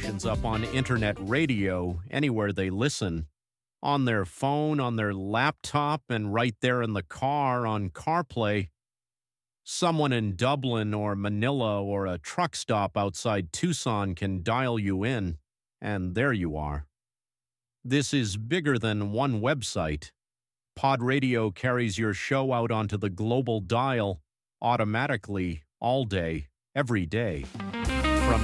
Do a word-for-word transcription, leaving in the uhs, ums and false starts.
stations up on internet radio anywhere they listen. On their phone, on their laptop, and right there in the car on CarPlay. Someone in Dublin or Manila or a truck stop outside Tucson can dial you in, and there you are. This is bigger than one website. Pod Radio carries your show out onto the global dial automatically all day, every day.